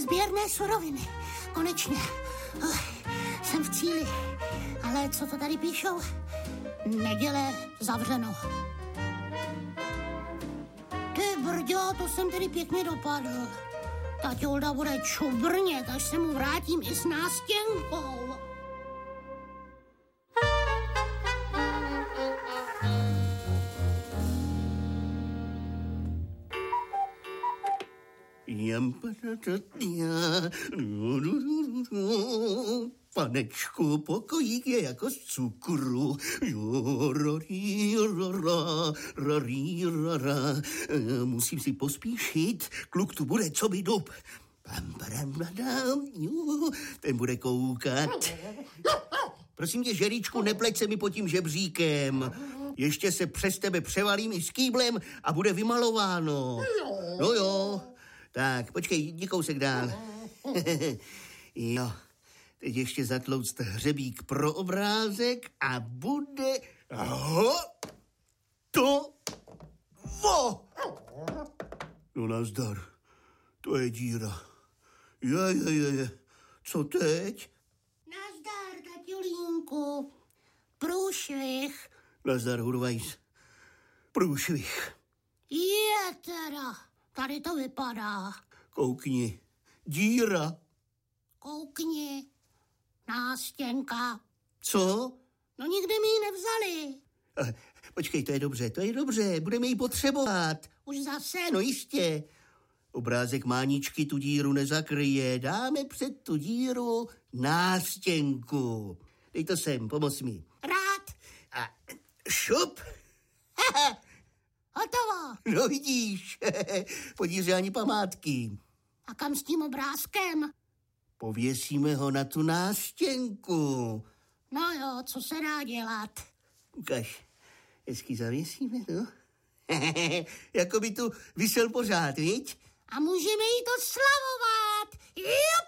Sběrné suroviny. Konečně. Jsem v cíli. Ale co to tady píšou? Neděle zavřeno. Ty brďo, to jsem tedy pěkně dopadl. Ta tělda bude čubrnět, až se mu vrátím i s nástěnkou. Panečku, pokojík je jako z cukru. Musím si pospíšit, kluk tu bude, co by dub. Ten bude koukat. Prosím tě, Žeríčku, nepleť se mi pod tím žebříkem. Ještě se přes tebe převalím i s kýblem a bude vymalováno. No jo. Tak, počkej, jdi kousek dál. Jo, teď ještě zatlouct hřebík pro obrázek a bude... No nazdar, to je díra. Je. Co teď? Nazdar, tatulínku. Průšvih. Nazdar, Hurvajs. Průšvih. Je teda, tady to vypadá. Koukni, díra. Koukni, nástěnka. Co? No nikdy mi ji nevzali. Počkej, to je dobře, budeme ji potřebovat. Už zase? No jistě. Obrázek Máničky tu díru nezakryje. Dáme před tu díru nástěnku. Dej to sem, pomoz mi. Rád. A šup. Hotovo. No vidíš, po díře ani památky. A kam s tím obrázkem? Pověsíme ho na tu nástěnku. No jo, co se dá dělat? Ukaž, hezky zavěsíme, no. Jako by tu visel pořád, viď? A můžeme jí to slavovat. Jup!